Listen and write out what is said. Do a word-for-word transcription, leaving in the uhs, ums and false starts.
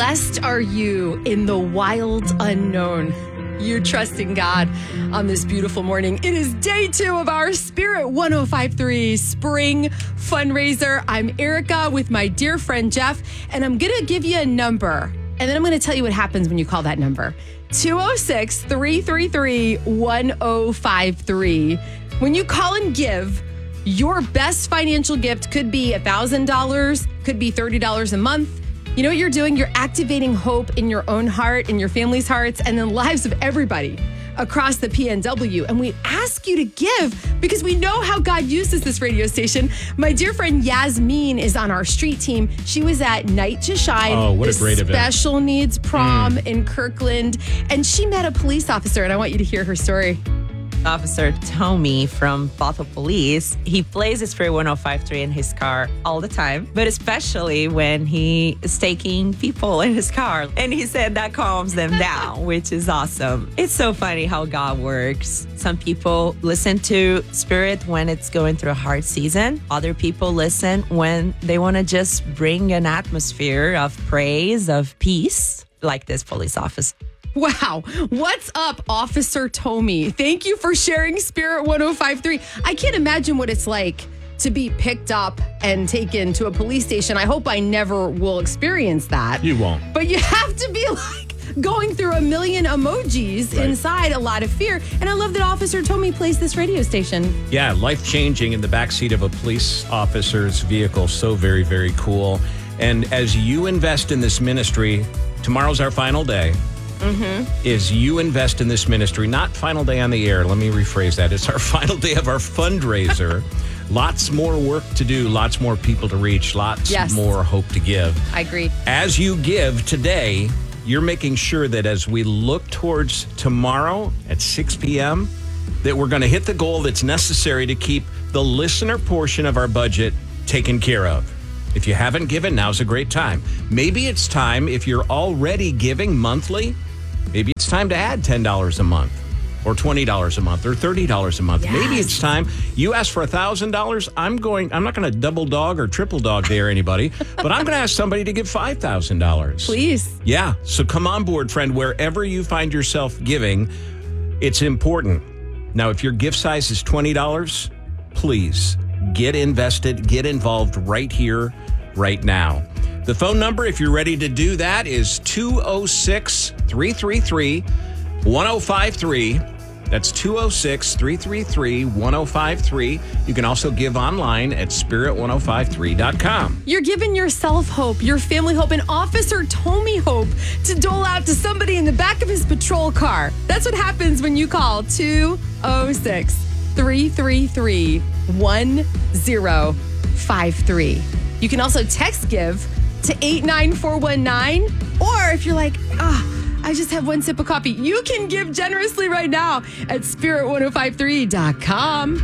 Blessed are you in the wild unknown. You're trusting God on this beautiful morning. It is day two of our Spirit one oh five point three Spring Fundraiser. I'm Erica with my dear friend Jeff, and I'm going to give you a number, and then I'm going to tell you what happens when you call that number. two oh six, three three three, one oh five three. When you call and give, your best financial gift could be one thousand dollars, could be thirty dollars a month. You know what you're doing? You're activating hope in your own heart, in your family's hearts, and the lives of everybody across the P N W. And we ask you to give because we know how God uses this radio station. My dear friend Yasmin is on our street team. She was at Night to Shine. Oh, what a great event. Special needs prom Mm. in Kirkland. And she met a police officer, and I want you to hear her story. Officer Tommy from Bothell Police, he plays his Spirit one oh five point three in his car all the time, but especially when he is taking people in his car. And he said that calms them down, which is awesome. It's so funny how God works. Some people listen to Spirit when it's going through a hard season. Other people listen when they want to just bring an atmosphere of praise, of peace, like this police officer. Wow. What's up, Officer Tommy? Thank you for sharing Spirit one oh five point three. I can't imagine what it's like to be picked up and taken to a police station. I hope I never will experience that. You won't. But you have to be like going through a million emojis Right. inside, a lot of fear. And I love that Officer Tommy plays this radio station. Yeah, life-changing in the backseat of a police officer's vehicle. So very, very cool. And as you invest in this ministry, tomorrow's our final day. Mm-hmm. Is you invest in this ministry, not final day on the air. Let me rephrase that. It's our final day of our fundraiser. Lots more work to do, lots more people to reach, lots Yes. more hope to give. I agree. As you give today, you're making sure that as we look towards tomorrow at six p.m., that we're going to hit the goal that's necessary to keep the listener portion of our budget taken care of. If you haven't given, now's a great time. Maybe it's time, if you're already giving monthly, maybe it's time to add ten dollars a month or twenty dollars a month or thirty dollars a month. Yes. Maybe it's time you ask for one thousand dollars. I'm going, I'm not going to double dog or triple dog there anybody, but I'm going to ask somebody to give five thousand dollars. Please. Yeah. So come on board, friend. Wherever you find yourself giving, it's important. Now, if your gift size is twenty dollars, please get invested, get involved right here, right now. The phone number, if you're ready to do that, is two oh six, three three three, one oh five three. That's two oh six, three three three, one oh five three. You can also give online at spirit ten fifty-three dot com. You're giving yourself hope, your family hope, and Officer Tommy hope to dole out to somebody in the back of his patrol car. That's what happens when you call two oh six, three three three, one oh five three. You can also text give to eight nine four one nine, or if you're like, ah, I just have one sip of coffee, you can give generously right now at spirit ten fifty-three dot com.